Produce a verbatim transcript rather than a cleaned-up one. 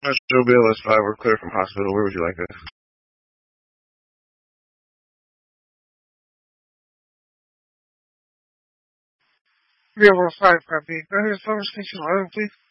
Metro Bill is five. We're clear from hospital. Where would you like us? Bill five, copy. Go ahead, phone station eleven, please.